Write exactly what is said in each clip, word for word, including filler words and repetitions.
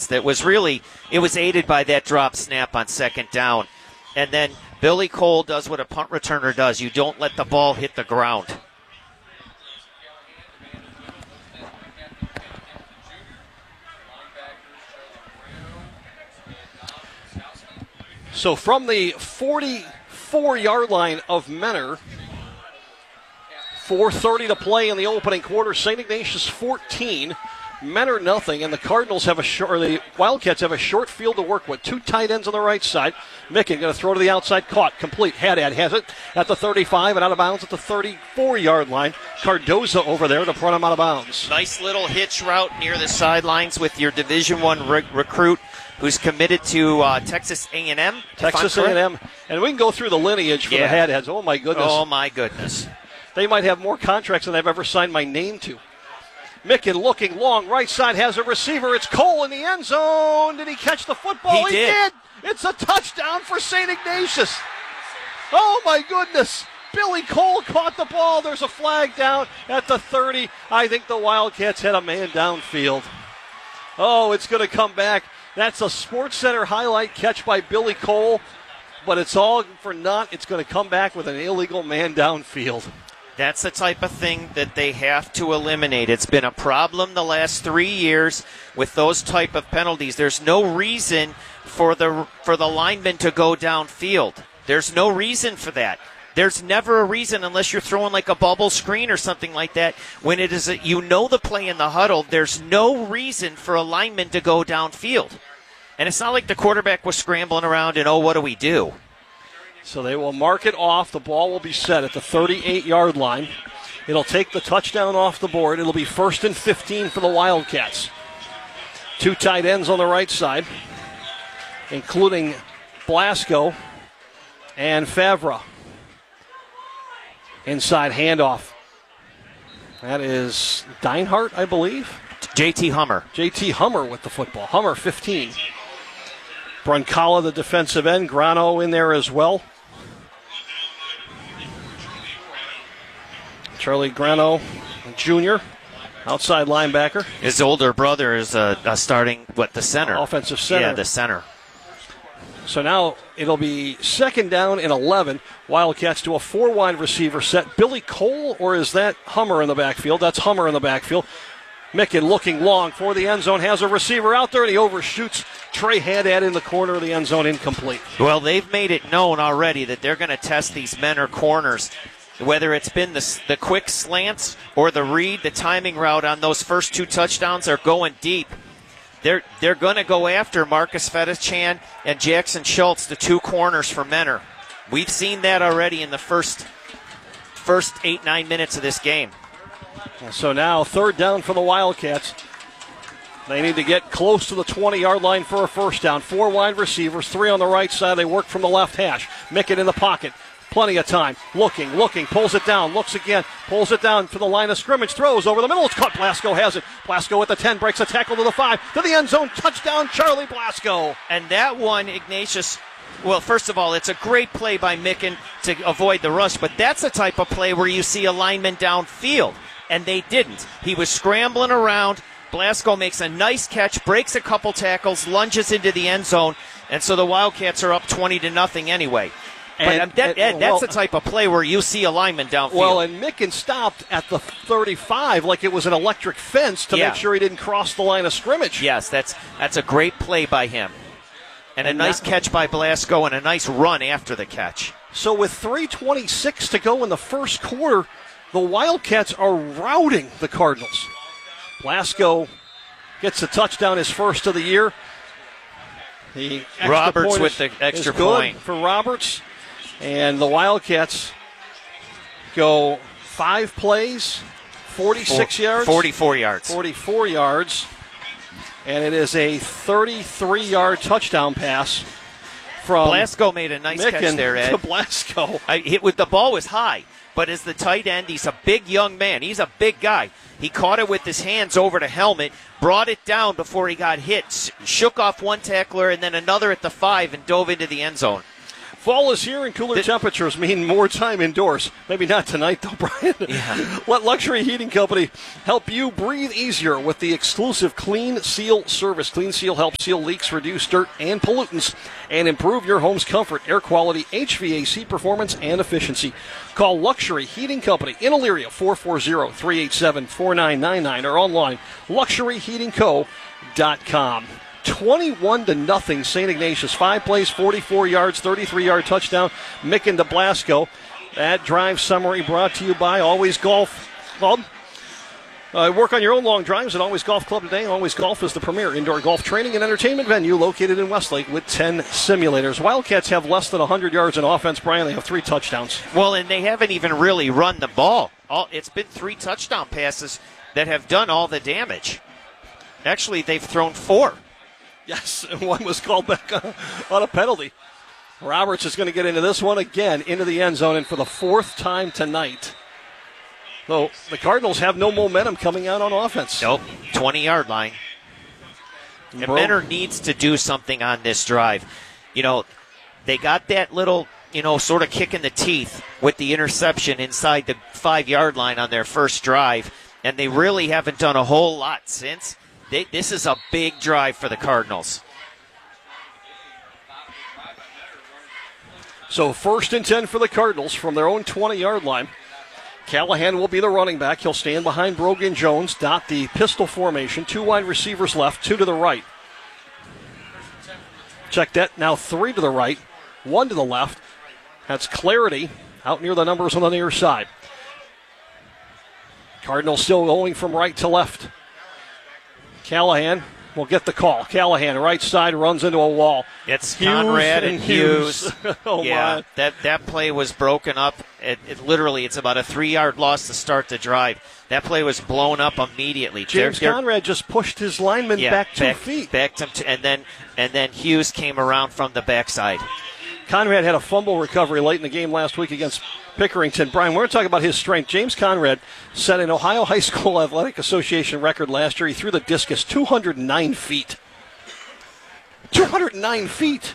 offense that was really, it was aided by that drop snap on second down. And then Billy Cole does what a punt returner does. You don't let the ball hit the ground. So from the forty-four-yard line of Menor, four thirty to play in the opening quarter. Saint Ignatius fourteen, Menor nothing, and the Cardinals have a short, or the Wildcats have a short field to work with. Two tight ends on the right side. Micken going to throw to the outside, caught, complete. Haddad has it at the thirty-five and out of bounds at the thirty-four-yard line. Cardoza over there to run him out of bounds. Nice little hitch route near the sidelines with your Division One re- recruit who's committed to uh, Texas A and M. Texas A and M, and we can go through the lineage for yeah. the Haddads. Oh my goodness! Oh my goodness! They might have more contracts than I've ever signed my name to. Micken looking long, right side has a receiver. It's Cole in the end zone. Did he catch the football? He, he did. did. It's a touchdown for Saint Ignatius. Oh my goodness. Billy Cole caught the ball. There's a flag down at the thirty. I think the Wildcats had a man downfield. Oh, it's going to come back. That's a Sports Center highlight catch by Billy Cole, but it's all for naught. It's going to come back with an illegal man downfield. That's the type of thing that they have to eliminate. It's been a problem the last three years with those type of penalties. There's no reason for the for the lineman to go downfield. There's no reason for that. There's never a reason unless you're throwing like a bubble screen or something like that. When it is a, you know the play in the huddle, there's no reason for a lineman to go downfield. And it's not like the quarterback was scrambling around and, oh, what do we do? So they will mark it off. The ball will be set at the thirty-eight-yard line. It'll take the touchdown off the board. It'll be first and fifteen for the Wildcats. Two tight ends on the right side, including Blasco and Favre. Inside handoff. That is Deinhardt, I believe. J T Hummer. J T Hummer with the football. Hummer fifteen. Brancala, the defensive end. Grano in there as well. Charlie Grano, Junior, outside linebacker. His older brother is uh, uh, starting, what, the center? Offensive center. Yeah, the center. So now it'll be second down and eleven. Wildcats to a four-wide receiver set. Billy Cole, or is that Hummer in the backfield? That's Hummer in the backfield. Micken looking long for the end zone. Has a receiver out there, and he overshoots Trey Haddad in the corner of the end zone, incomplete. Well, they've made it known already that they're going to test these Menor corners, whether it's been the, the quick slants or the read, the timing route on those first two touchdowns are going deep. They're they're going to go after Marcus Fettichan and Jackson Schultz, the two corners for Menor. We've seen that already in the first first eight, nine minutes of this game. So now third down for the Wildcats. They need to get close to the twenty-yard line for a first down. Four wide receivers, three on the right side. They work from the left hash. Micken in the pocket. Plenty of time. Looking, looking, pulls it down, looks again, pulls it down for the line of scrimmage, throws over the middle. It's caught. Blasco has it. Blasco at the ten, breaks a tackle to the five, to the end zone. Touchdown, Charlie Blasco. And that one, Ignatius, well, first of all, it's a great play by Micken to avoid the rush, but that's the type of play where you see a lineman downfield, and they didn't. He was scrambling around. Blasco makes a nice catch, breaks a couple tackles, lunges into the end zone, and so the Wildcats are up twenty to nothing anyway. But And, um, that, and, Ed, that's well, the type of play where you see a lineman downfield. Well, and Micken stopped at the thirty-five like it was an electric fence to yeah. make sure he didn't cross the line of scrimmage. Yes, that's that's a great play by him. And, and a nice that, catch by Blasco and a nice run after the catch. So with three twenty-six to go in the first quarter, the Wildcats are routing the Cardinals. Blasco gets a touchdown, his first of the year. The Roberts with is, the extra is good point for Roberts. And the Wildcats go five plays, forty-six Four, yards. forty-four yards. forty-four yards. And it is a thirty-three-yard touchdown pass from Blasco made a nice Micken catch there, Ed. to Blasco. I, hit with the ball was high, but as the tight end, he's a big young man. He's a big guy. He caught it with his hands over the helmet, brought it down before he got hit, shook off one tackler and then another at the five and dove into the end zone. Fall is here and cooler The- temperatures mean more time indoors. Maybe not tonight, though, Brian. Yeah. Let Luxury Heating Company help you breathe easier with the exclusive Clean Seal service. Clean Seal helps seal leaks, reduce dirt and pollutants, and improve your home's comfort, air quality, H V A C performance, and efficiency. Call Luxury Heating Company in Elyria, four four zero, three eight seven, four nine nine nine, or online, luxury heating co dot com. twenty-one to nothing, Saint Ignatius. Five plays, forty-four yards, thirty-three-yard touchdown. Micken to Blasco. That drive summary brought to you by Always Golf Club. Uh, work on your own long drives at Always Golf Club today. Always Golf is the premier indoor golf training and entertainment venue located in Westlake with ten simulators. Wildcats have less than one hundred yards in offense, Brian. They have three touchdowns. Well, and they haven't even really run the ball. All, it's been three touchdown passes that have done all the damage. Actually, they've thrown four. Yes, and one was called back on, on a penalty. Roberts is going to get into this one again, into the end zone, and for the fourth time tonight. So the Cardinals have no momentum coming out on offense. Nope, twenty-yard line. And Bro- Mentor needs to do something on this drive. You know, they got that little, you know, sort of kick in the teeth with the interception inside the five-yard line on their first drive, and they really haven't done a whole lot since. They, this is a big drive for the Cardinals. So first and ten for the Cardinals from their own twenty-yard line. Callahan will be the running back. He'll stand behind Brogan Jones, dot the pistol formation. Two wide receivers left, two to the right. Check that. Now three to the right, one to the left. That's Clarity out near the numbers on the near side. Cardinals still going from right to left. Callahan will get the call. Callahan, right side, runs into a wall. It's Hughes Conrad and, and Hughes. Hughes. Oh, yeah, my. that that play was broken up. It, it literally, it's about a three-yard loss to start the drive. That play was blown up immediately. James They're- they're- Conrad just pushed his lineman yeah, back two back, feet. backed him to, and then and then Hughes came around from the backside. Conrad had a fumble recovery late in the game last week against Pickerington. Brian, we're going to talk about his strength. James Conrad set an Ohio High School Athletic Association record last year. He threw the discus two hundred nine feet. two hundred nine feet.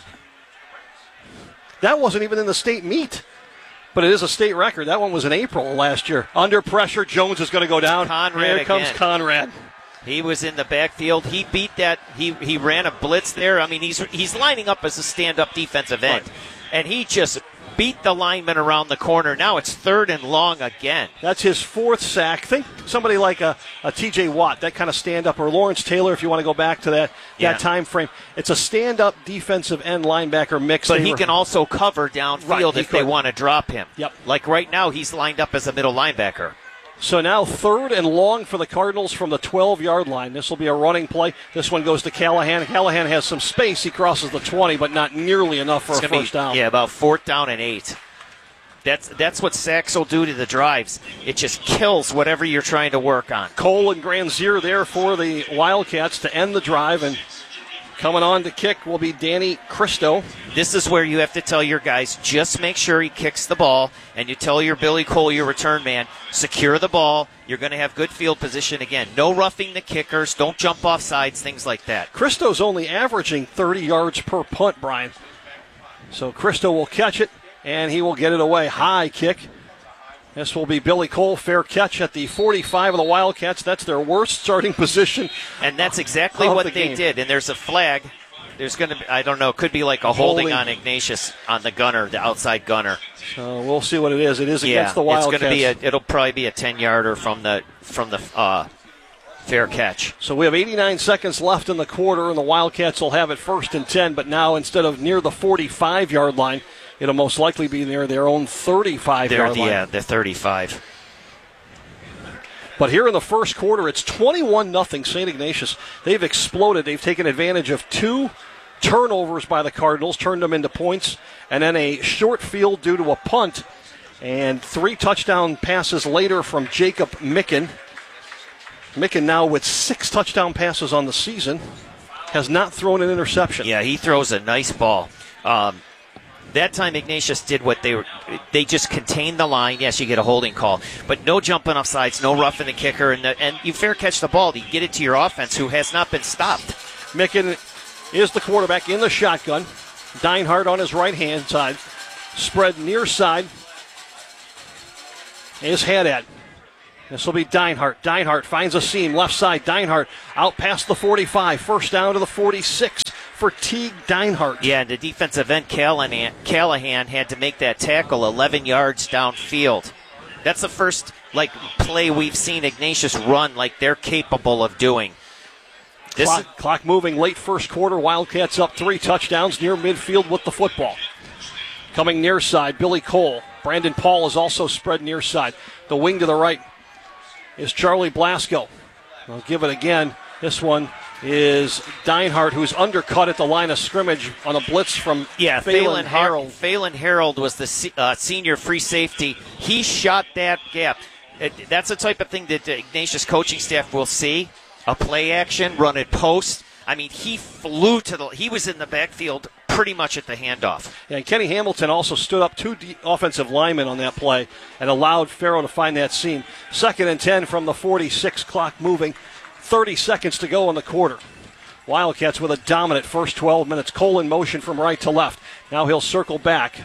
That wasn't even in the state meet, but it is a state record. That one was in April last year. Under pressure, Jones is going to go down. Conrad Here comes again. Conrad. He was in the backfield. He beat that. He he ran a blitz there. I mean, he's he's lining up as a stand-up defensive end, Right. and he just beat the lineman around the corner. Now it's third and long again. That's his fourth sack. Think somebody like a, a T J Watt, that kind of stand-up, or Lawrence Taylor, if you want to go back to that, Yeah. that time frame. It's a stand-up defensive end linebacker mix. But They he were- can also cover downfield Right, he if they could. want to drop him. Yep. Like right now, he's lined up as a middle linebacker. So now third and long for the Cardinals from the twelve-yard line. This will be a running play. This one goes to Callahan. Callahan has some space. He crosses the twenty, but not nearly enough for It's a gonna first be, down. Yeah, about fourth down and eight. That's that's what sacks will do to the drives. It just kills whatever you're trying to work on. Cole and Granzier there for the Wildcats to end the drive, and coming on to kick will be Danny Cristo. This is where you have to tell your guys, just make sure he kicks the ball, and you tell your Billy Cole, your return man, secure the ball. You're going to have good field position again. No roughing the kickers. Don't jump off sides, things like that. Cristo's only averaging thirty yards per punt, Brian. So Cristo will catch it, and he will get it away. High kick. This will be Billy Cole. Fair catch at the forty-five of the Wildcats. That's their worst starting position. And that's exactly Of what the they game. did. And there's a flag. There's going to be, I don't know, it could be like a holding, Holding. on Ignatius on the gunner, the outside gunner. So we'll see what it is. It is Yeah, against the it's Wildcats. going to be a, it'll probably be a ten-yarder from the from the uh, fair catch. So we have eighty-nine seconds left in the quarter, and the Wildcats will have it first and ten. But now instead of near the forty-five-yard line, it'll most likely be near their own They're thirty-five-yard line. yeah, they're thirty-five. But here in the first quarter, it's twenty-one nothing Saint Ignatius. They've exploded. They've taken advantage of two turnovers by the Cardinals, turned them into points, and then a short field due to a punt, and three touchdown passes later from Jacob Micken. Micken now with six touchdown passes on the season, has not thrown an interception. Yeah, he throws a nice ball. Um, that time Ignatius did what they were. They just contained the line. Yes, you get a holding call, but no jumping off sides, no roughing the kicker, and the, and you fair catch the ball. You get it to your offense, who has not been stopped. Micken is the quarterback in the shotgun. Deinhardt on his right-hand side. spread near side is Haddad. This will be Deinhardt. Deinhardt finds a seam, left side. Deinhardt out past the forty-five. First down to the forty-six for Teague Deinhardt. Yeah, the defensive end, Callahan, Callahan had to make that tackle eleven yards downfield. That's the first like play we've seen Ignatius run like they're capable of doing. This Clock, is, clock moving late first quarter. Wildcats up three touchdowns near midfield with the football. Coming near side, Billy Cole. Brandon Paul is also spread near side. The wing to the right is Charlie Blasco. I'll give it again. This one is Deinhardt, who's undercut at the line of scrimmage on a blitz from yeah, Phelan Phelan Harold. Phelan Harold was the se- uh, senior free safety. He shot that gap. It, that's the type of thing that the Ignatius coaching staff will see. A play action, run it post. I mean, he flew to the – he was in the backfield pretty much at the handoff. Yeah, and Kenny Hamilton also stood up two de- offensive linemen on that play and allowed Farrow to find that seam. Second and ten from the forty-six, clock moving. thirty seconds to go in the quarter. Wildcats with a dominant first twelve minutes. Cole in motion from right to left. Now he'll circle back.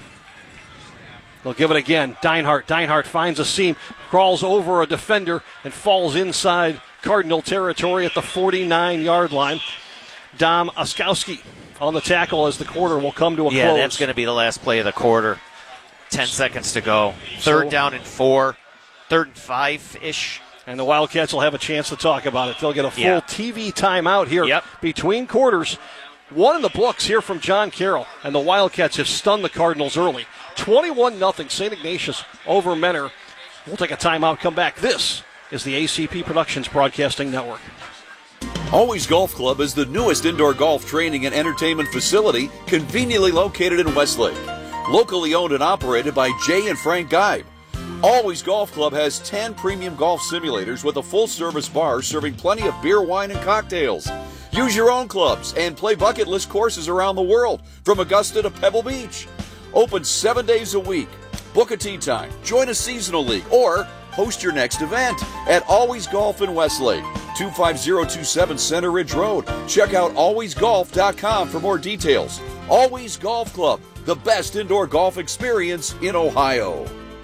They'll give it again. Deinhardt. Deinhardt finds a seam, crawls over a defender, and falls inside Cardinal territory at the forty-nine-yard line. Dom Oskowski on the tackle as the quarter will come to a yeah, close. Yeah, that's going to be the last play of the quarter. Ten seconds to go. Third So- down and four. Third and five-ish. And the Wildcats will have a chance to talk about it. They'll get a full Yeah. T V timeout here Yep. between quarters. One in the books here from John Carroll. And the Wildcats have stunned the Cardinals early. twenty-one nothing. Saint Ignatius over Mentor. We'll take a timeout, come back. This is the A C P Productions Broadcasting Network. Always Golf Club is the newest indoor golf training and entertainment facility conveniently located in Westlake. Locally owned and operated by Jay and Frank Geib. Always Golf Club has ten premium golf simulators with a full-service bar serving plenty of beer, wine, and cocktails. Use your own clubs and play bucket list courses around the world, from Augusta to Pebble Beach. Open seven days a week. Book a tee time, join a seasonal league, or host your next event at Always Golf in Westlake, two five zero two seven Center Ridge Road. Check out always golf dot com for more details. Always Golf Club, the best indoor golf experience in Ohio.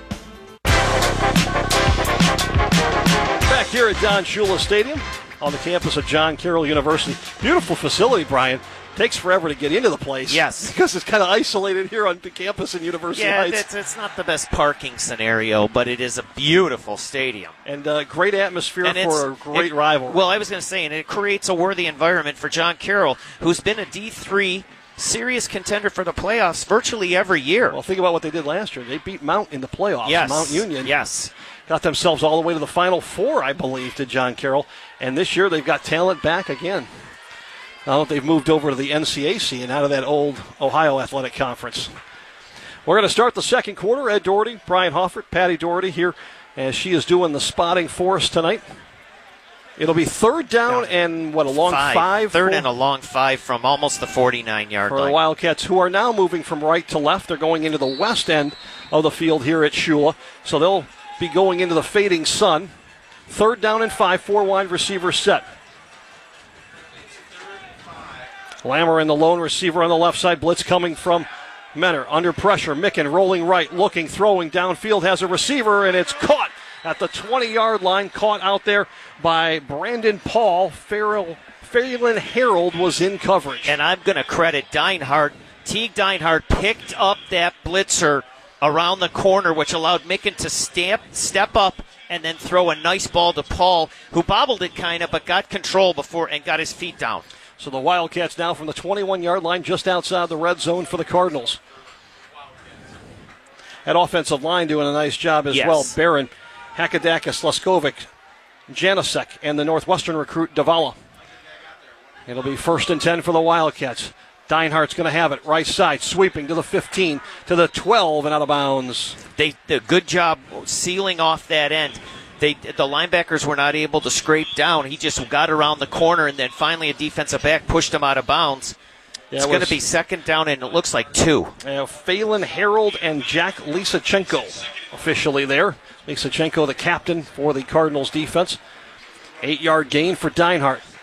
Back here at Don Shula Stadium on the campus of John Carroll University. Beautiful facility, Brian. Takes forever to get into the place. Yes. Because it's kind of isolated here on the campus in University Yeah, Heights. it's, it's not the best parking scenario, but it is a beautiful stadium. And uh, great atmosphere And it's- for a great it- rival. Well, I was going to say, and it creates a worthy environment for John Carroll, who's been a D three serious contender for the playoffs virtually every year. Well, think about what they did last year. They beat Mount in the playoffs. yes. Mount Union. Yes. Got themselves all the way to the Final Four, I believe, to John Carroll. And this year they've got talent back again. Now that they've moved over to the N C A C and out of that old Ohio Athletic Conference. We're going to start the second quarter. Ed Doherty, Brian Hoffert, Patty Doherty here as she is doing the spotting for us tonight. It'll be third down and, what, a long five? five. Third for, and a long five from almost the forty-nine-yard for the line. Wildcats, who are now moving from right to left. They're going into the west end of the field here at Shula. So they'll be going into the fading sun. Third down and five, four wide receivers set. Lammer in the lone receiver on the left side. Blitz coming from Mentor. Under pressure. Micken rolling right, looking, throwing downfield. Has a receiver, and it's caught at the twenty-yard line. Caught out there by Brandon Paul. Farrell, Phelan Harold was in coverage. And I'm going to credit Deinhardt. Teague Deinhardt picked up that blitzer around the corner, which allowed Micken to stamp, step up and then throw a nice ball to Paul, who bobbled it kind of, but got control before and got his feet down. So the Wildcats now from the twenty-one-yard line just outside the red zone for the Cardinals. That offensive line doing a nice job as Yes. well. Barron, Hakadakis, Leskovic, Janicek, and the Northwestern recruit Davala. It'll be first and ten for the Wildcats. Deinhardt's going to have it. Right side, sweeping to the fifteen, to the twelve, and out of bounds. They did a good job sealing off that end. They, the linebackers were not able to scrape down. He just got around the corner, and then finally a defensive back pushed him out of bounds. Yeah, it's it going was- to be second down, and it looks like two. Uh, Phelan Harold and Jack Lisachenko officially there. Lisachenko, the captain for the Cardinals defense. Eight-yard gain for Deinhardt.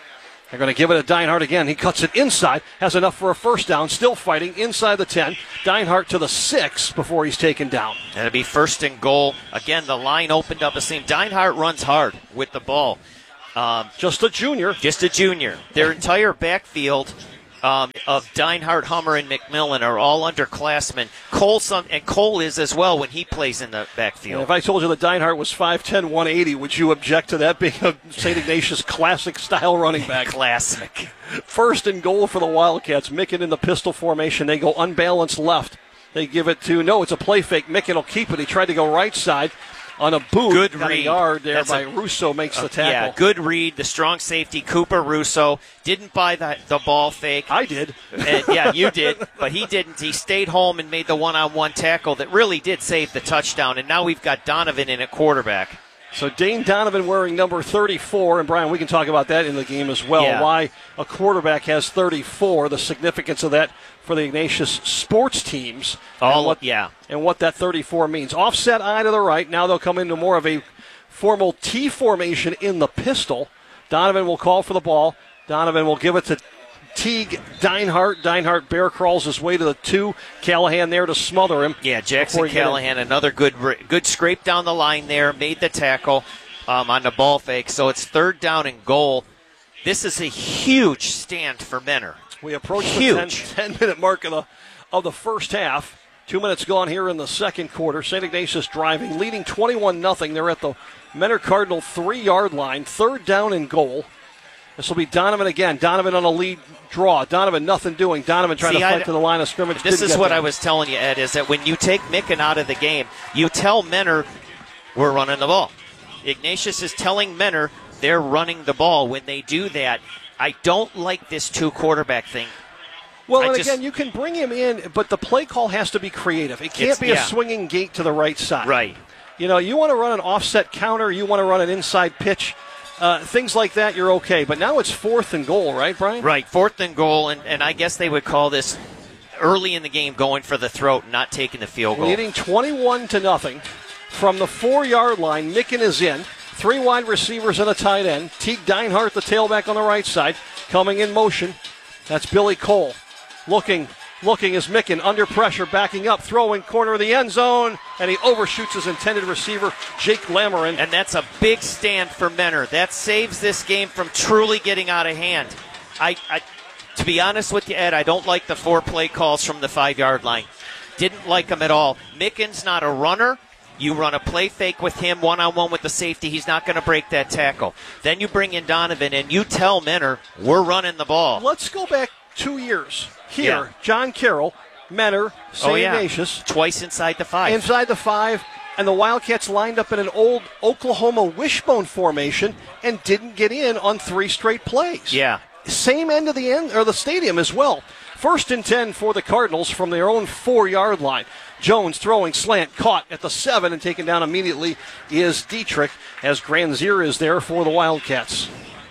They're going to give it to Deinhardt again. He cuts it inside, has enough for a first down, still fighting inside the ten. Deinhardt to the six before he's taken down. That'll be first and goal. Again, the line opened up a seam. Deinhardt runs hard with the ball. Um, just a junior. Just a junior. Their entire backfield um, of Deinhardt, Hummer, and McMillan are all underclassmen. Cole some, and Cole is as well when he plays in the backfield. And if I told you that Deinhardt was five ten, one eighty, would you object to that being a Saint Ignatius classic-style running back? Classic. First and goal for the Wildcats. Micken in the pistol formation. They go unbalanced left. They give it to, no, it's a play fake. Micken will keep it. He tried to go right side. On a boot, good got read. a yard there That's by a, Russo makes the tackle. Yeah, good read. The strong safety, Cooper Russo, didn't buy the, the ball fake. I did. And, yeah, you did, but he didn't. He stayed home and made the one-on-one tackle that really did save the touchdown, and now we've got Donovan in at quarterback. So Dane Donovan wearing number thirty-four, and Brian, we can talk about that in the game as well, yeah. why a quarterback has thirty-four, the significance of that for the Ignatius sports teams. All and what, yeah. And what that thirty-four means. Offset eye to the right. Now they'll come into more of a formal T formation in the pistol. Donovan will call for the ball. Donovan will give it to Teague Deinhardt. Deinhardt bear crawls his way to the two. Callahan there to smother him. Yeah, Jackson Callahan, another good good scrape down the line there, made the tackle um, on the ball fake. So it's third down and goal. This is a huge stand for Menor. We approach huge. the ten-minute mark of the, of the first half. Two minutes gone here in the second quarter. Saint Ignatius driving, leading twenty-one nothing. They're at the Menor Cardinal three-yard line. Third down and goal. This will be Donovan again. Donovan on a lead draw. Donovan nothing doing. Donovan trying See, to fight I, to the line of scrimmage. This is what there. I was telling you, Ed, is that when you take Micken out of the game, you tell Menor, we're running the ball. Ignatius is telling Menor they're running the ball. When they do that, I don't like this two-quarterback thing. Well, I and just, again, you can bring him in, but the play call has to be creative. It can't be yeah. a swinging gate to the right side. Right. You know, you want to run an offset counter, you want to run an inside pitch. Uh, things like that, you're okay. But now it's fourth and goal, right, Brian? Right, fourth and goal, and, and I guess they would call this early in the game going for the throat and not taking the field goal. Leading twenty-one to nothing. From the four-yard line, Micken is in. Three wide receivers and a tight end. Teague Deinhardt, the tailback on the right side, coming in motion. That's Billy Cole. Looking, looking as Micken under pressure, backing up, throwing corner of the end zone, and he overshoots his intended receiver, Jake Lamorin. And that's a big stand for Menor. That saves this game from truly getting out of hand. I, I, to be honest with you, Ed, I don't like the four play calls from the five-yard line. Didn't like them at all. Micken's not a runner. You run a play fake with him one-on-one with the safety. He's not going to break that tackle. Then you bring in Donovan, and you tell Menor, we're running the ball. Let's go back two years. Here, yeah. John Carroll, Menor, Saint Oh, yeah. Ignatius. Twice inside the five. Inside the five, and the Wildcats lined up in an old Oklahoma wishbone formation and didn't get in on three straight plays. Yeah. Same end of the end or the stadium as well. First and ten for the Cardinals from their own four-yard line. Jones throwing slant, caught at the seven, and taken down immediately is Dietrich, as Granzier is there for the Wildcats.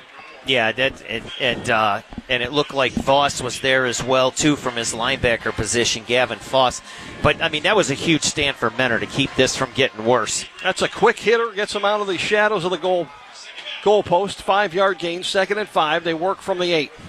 Yeah, that and and, uh, and it looked like Voss was there as well too from his linebacker position, Gavin Voss. But I mean, that was a huge stand for Menor to keep this from getting worse. That's a quick hitter, gets them out of the shadows of the goal goal post. Five-yard gain, second and five. They work from the eight.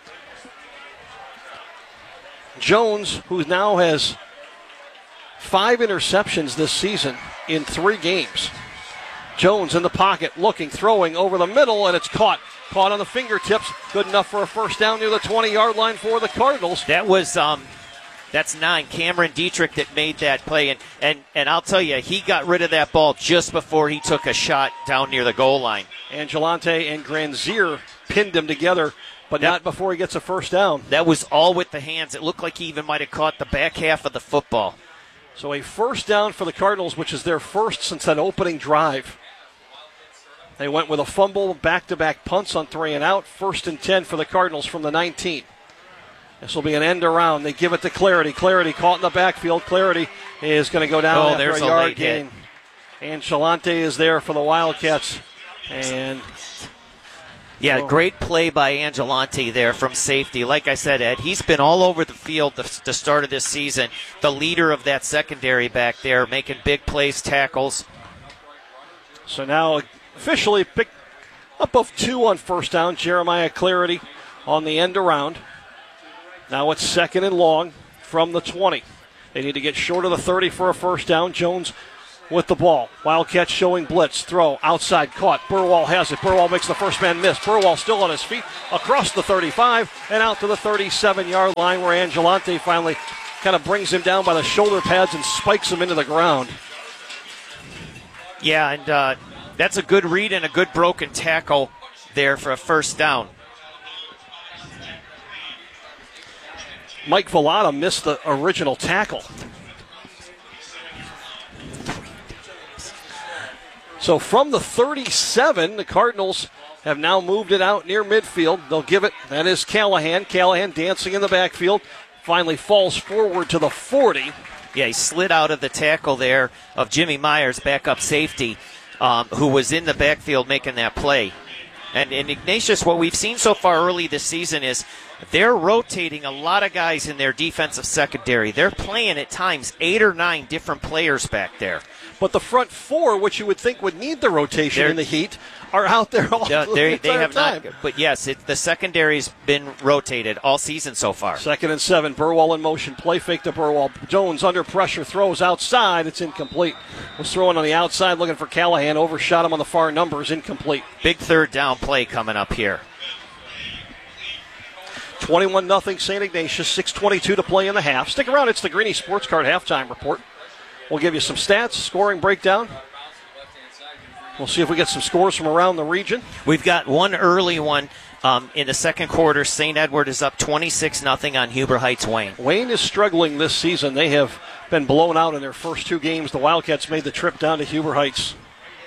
Jones, who now has five interceptions this season in three games. Jones in the pocket, looking, throwing over the middle, and it's caught. Caught on the fingertips. Good enough for a first down near the twenty-yard line for the Cardinals. That was, um, that's nine. Cameron Dietrich that made that play. And, and, and I'll tell you, he got rid of that ball just before he took a shot down near the goal line. Angelante and Granzier pinned him together, but that, not before he gets a first down. That was all with the hands. It looked like he even might have caught the back half of the football. So a first down for the Cardinals, which is their first since that opening drive. They went with a fumble, back-to-back punts on three and out. First and ten for the Cardinals from the nineteen. This will be an end around. They give it to Clarity. Clarity caught in the backfield. Clarity is going to go down oh, after there's a a yard late gain. hit. And Chalante is there for the Wildcats. And yeah, oh. great play by Angelante there from safety. Like I said, Ed, he's been all over the field the, the start of this season. The leader of that secondary back there, making big plays, tackles. So now officially pick, Up of two on first down. Jeremiah Clarity on the end around. Now it's second and long from the twenty. They need to get short of the thirty for a first down. Jones with the ball. Wildcats showing blitz. Throw outside caught. Burwell has it. Burwell makes the first man miss. Burwell still on his feet across the thirty-five and out to the thirty-seven-yard line where Angelante finally kind of brings him down by the shoulder pads and spikes him into the ground. Yeah, and uh, that's a good read and a good broken tackle there for a first down. Mike Vallada missed the original tackle. So from the thirty-seven, the Cardinals have now moved it out near midfield. They'll give it, that is Callahan. Callahan dancing in the backfield. Finally falls forward to the forty. Yeah, he slid out of the tackle there of Jimmy Myers, backup safety, um, who was in the backfield making that play. And, and Ignatius, what we've seen so far early this season is they're rotating a lot of guys in their defensive secondary. They're playing at times eight or nine different players back there. But the front four, which you would think would need the rotation they're, in the heat, are out there all uh, the they entire have time. Not, but yes, it, the secondary's been rotated all season so far. Second and seven, Burwell in motion, play fake to Burwell. Jones under pressure, throws outside, it's incomplete. Was throwing on the outside, looking for Callahan, overshot him on the far numbers, incomplete. Big third down play coming up here. twenty-one nothing Saint Ignatius, six twenty-two to play in the half. Stick around, it's the Greeny Sports Card halftime report. We'll give you some stats, scoring breakdown. We'll see if we get some scores from around the region. We've got one early one um, in the second quarter. Saint Edward is up twenty-six nothing on Huber Heights Wayne. Wayne is struggling this season. They have been blown out in their first two games. The Wildcats made the trip down to Huber Heights.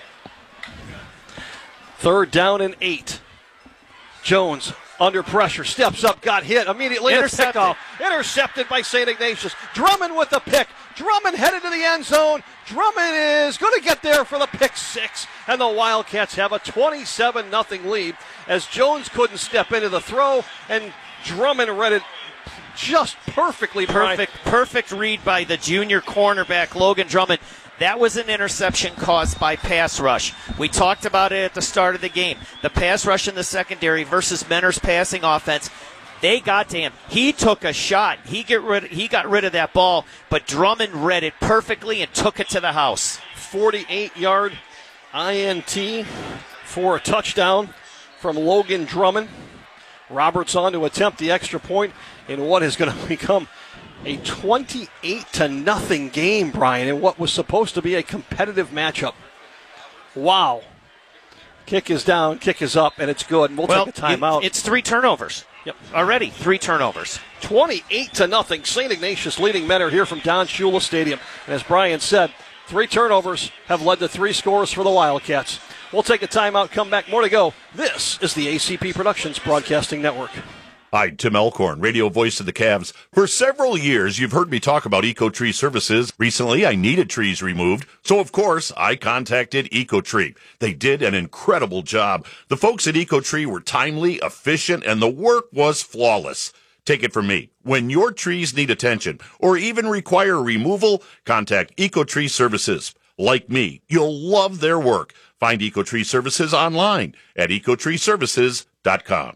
Third down and eight. Jones under pressure, steps up, got hit, immediately Intercepted. Pickoff. Intercepted by Saint Ignatius. Drummond with the pick. Drummond headed to the end zone. Drummond is going to get there for the pick six. And the Wildcats have a twenty-seven nothing lead as Jones couldn't step into the throw and Drummond read it just perfectly. Perfect, Brian. perfect read by the junior cornerback, Logan Drummond. That was an interception caused by pass rush. We talked about it at the start of the game. The pass rush in the secondary versus Mentor's passing offense. They got to him. He took a shot. He get rid. He got rid of that ball, but Drummond read it perfectly and took it to the house. forty-eight-yard I N T for a touchdown from Logan Drummond. Roberts on to attempt the extra point in what is going to become a twenty-eight to nothing game, Brian, in what was supposed to be a competitive matchup. Wow. Kick is down, kick is up, and it's good. And we'll, well, take a timeout. It, it's three turnovers. Yep. Already, three turnovers. twenty-eight to nothing. Saint Ignatius leading Mentor here from Don Shula Stadium. And as Brian said, three turnovers have led to three scores for the Wildcats. We'll take a timeout, come back, more to go. This is the A C P Productions Broadcasting Network. Hi, Tim Elkhorn, radio voice of the Cavs. For several years, you've heard me talk about EcoTree Services. Recently, I needed trees removed, so of course, I contacted EcoTree. They did an incredible job. The folks at EcoTree were timely, efficient, and the work was flawless. Take it from me. When your trees need attention or even require removal, contact EcoTree Services. Like me, you'll love their work. Find EcoTree Services online at ecotree services dot com.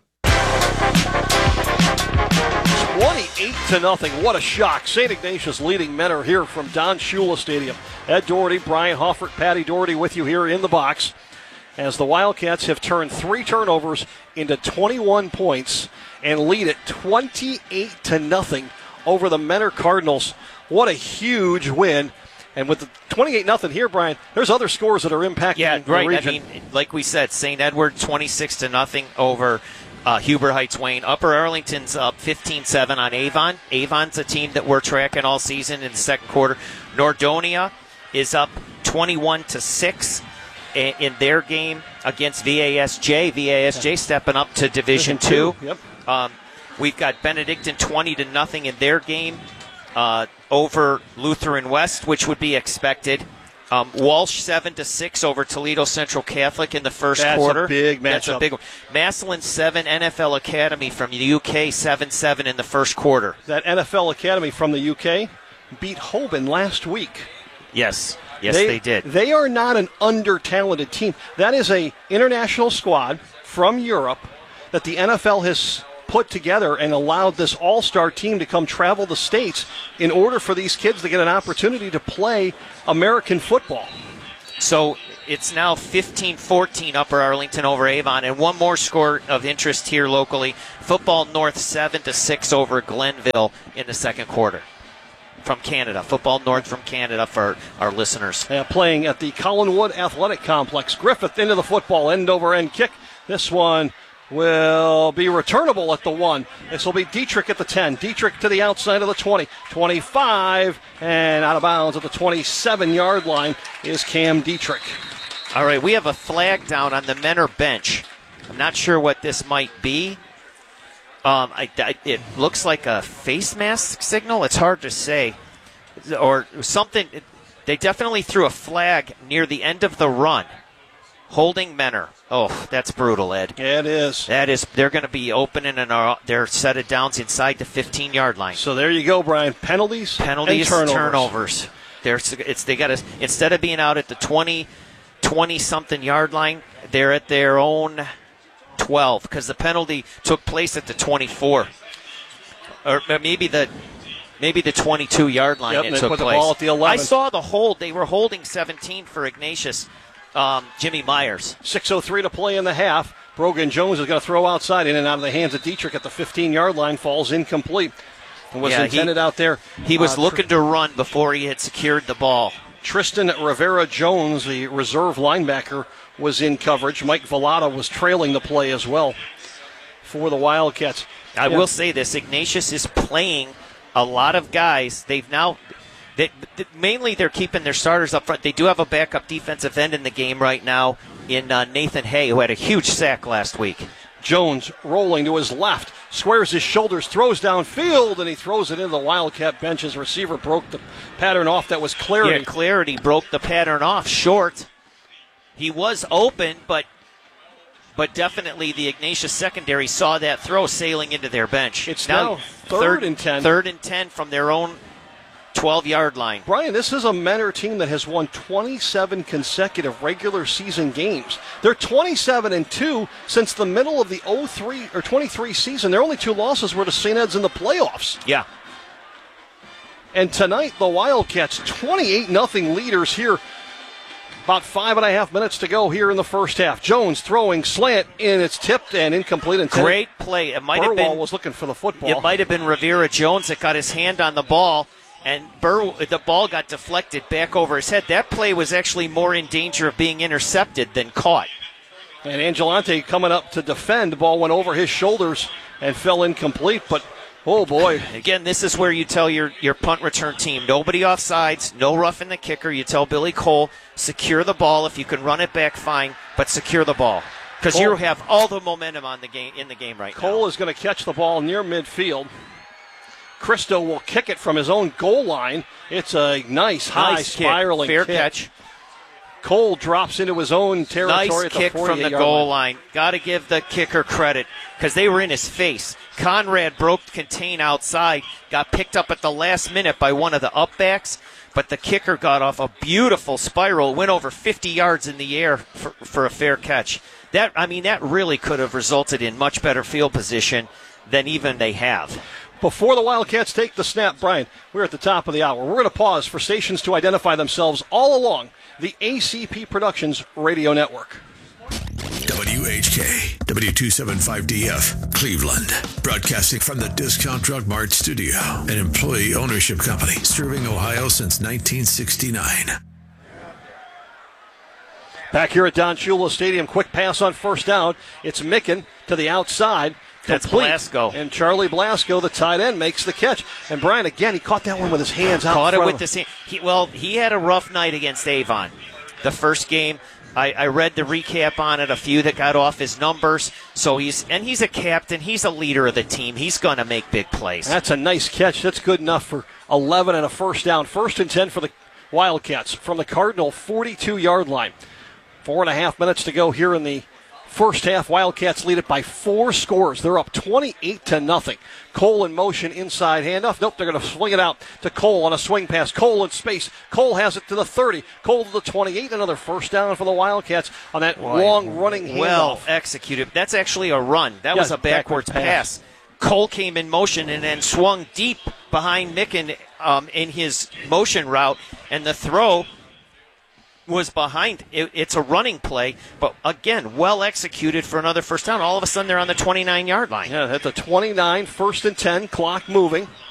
twenty-eight to nothing. What a shock. Saint Ignatius leading Mentor here from Don Shula Stadium. Ed Doherty, Brian Hoffert, Patty Doherty with you here in the box as the Wildcats have turned three turnovers into twenty-one points and lead it twenty-eight to nothing over the Mentor Cardinals. What a huge win. And with the twenty-eight nothing here, Brian, there's other scores that are impacting yeah, the right. region. I mean, like we said, Saint Edward twenty-six to nothing over uh, Huber Heights Wayne. Upper Arlington's up fifteen seven on Avon. Avon's a team that we're tracking all season in the second quarter. Nordonia is up twenty-one to six in, in their game against V A S J. V A S J stepping up to Division Two. Yep. Um, we've got Benedictine twenty to nothing in their game uh, over Lutheran West, which would be expected. Um, Walsh seven to six over Toledo Central Catholic in the first That's quarter. A big matchup. That's a big one. Massillon seven, N F L Academy from the U K seven seven in the first quarter. That N F L Academy from the U K beat Hoban last week Yes. Yes, they, they did. They are not an under-talented team. That is a international squad from Europe that the N F L has put together and allowed this all-star team to come travel the states in order for these kids to get an opportunity to play American football. So it's now fifteen fourteen Upper Arlington over Avon, and one more score of interest here locally. Football North seven to six over Glenville in the second quarter. From Canada. Football North from Canada for our listeners. Uh, playing at the Collinwood Athletic Complex. Griffith into the football, end-over-end kick. This one will be returnable at the one. This will be Dietrich at the ten. Dietrich to the outside of the twenty. twenty-five, and out of bounds at the twenty-seven-yard line is Cam Dietrich. All right, we have a flag down on the Menor bench. I'm not sure what this might be. Um, I, I, it looks like a face mask signal. It's hard to say. Or something. They definitely threw a flag near the end of the run, holding Menor. Oh, that's brutal, Ed. Yeah, it is. That is. They're going to be opening and are, they're set it downs inside the fifteen-yard line. So there you go, Brian. Penalties, penalties, and turnovers. turnovers. They're, it's they got to instead of being out at the twenty, twenty-something yard line, they're at their own twelve, because the penalty took place at the twenty-four, or maybe the maybe the twenty-two-yard line. Yep, it and they took put place. The ball at the eleven. I saw the hold. They were holding seventeen for Ignatius, um, Jimmy Myers. six oh three to play in the half. Brogan Jones is going to throw outside, in and out of the hands of Dietrich at the fifteen-yard line. Falls incomplete. And was yeah, intended he, out there. He was uh, looking to run before he had secured the ball. Tristan Rivera Jones, the reserve linebacker, was in coverage. Mike Vallada was trailing the play as well for the Wildcats. I yeah. will say this, Ignatius is playing a lot of guys. They've now, they, mainly they're keeping their starters up front. They do have a backup defensive end in the game right now in uh, Nathan Hay, who had a huge sack last week. Jones rolling to his left, squares his shoulders, throws downfield, and he throws it into the Wildcat bench. His receiver broke the pattern off. That was Clarity. Yeah, Clarity broke the pattern off short. He was open, but but definitely the Ignatius secondary saw that throw sailing into their bench. It's now, now third, third and ten. Third and ten from their own twelve-yard line. Brian, this is a Menor team that has won twenty-seven consecutive regular season games. They're twenty-seven and two since the middle of the oh three or twenty-three season. Their only two losses were to Saint Ed's in the playoffs. Yeah. And tonight, the Wildcats, twenty-eight nothing leaders here. About five and a half minutes to go here in the first half. Jones throwing slant, and it's tipped and incomplete. And great play. It might have been. was looking for the football. It might have been Rivera Jones that got his hand on the ball, and Burr, the ball got deflected back over his head. That play was actually more in danger of being intercepted than caught. And Angelante coming up to defend. The ball went over his shoulders and fell incomplete, but oh boy. Again, this is where you tell your, your punt return team, nobody offsides, no roughing the kicker. You tell Billy Cole, secure the ball. If you can run it back, fine, but secure the ball. Because you have all the momentum on the game in the game right Cole now. Cole is going to catch the ball near midfield. Christo will kick it from his own goal line. It's a nice, high, nice spiraling kick. Fair kick. catch. Cole drops into his own territory nice at the kick from the goal line. line. Got to give the kicker credit because they were in his face. Conrad broke contain outside, got picked up at the last minute by one of the upbacks, but the kicker got off a beautiful spiral, went over fifty yards in the air for, for a fair catch. That I mean, that really could have resulted in much better field position than even they have. Before the Wildcats take the snap, Brian, we're at the top of the hour. We're going to pause for stations to identify themselves all along the A C P Productions radio network. W H K, W two seventy-five D F, Cleveland. Broadcasting from the Discount Drug Mart studio, an employee ownership company serving Ohio since nineteen sixty-nine. Back here at Don Shula Stadium, quick pass on first down. It's Micken to the outside. That's complete. Blasco. And Charlie Blasco, the tight end, makes the catch. And Brian, again, he caught that one with his hands out. Caught in it front with of the same. He, well, he had a rough night against Avon. The first game, I, I read the recap on it. A few that got off his numbers. So he's and he's a captain. He's a leader of the team. He's going to make big plays. That's a nice catch. That's good enough for eleven and a first down. First and ten for the Wildcats from the Cardinal forty-two-yard line. Four and a half minutes to go here in the First half, Wildcats lead it by four scores. They're up twenty-eight to nothing. Cole in motion, inside handoff. Nope, they're going to swing it out to Cole on a swing pass. Cole in space. Cole has it to the thirty. Cole to the twenty-eight. Another first down for the Wildcats on that Boy, long running handoff. Well executed. That's actually a run. That Yeah, was a backwards, backwards pass. pass. Cole came in motion and then swung deep behind Micken um, in his motion route, and the throw was behind. It, it's a running play, but again, well executed for another first down. All of a sudden, they're on the twenty-nine-yard line. Yeah, at the twenty-nine, first and ten, clock moving.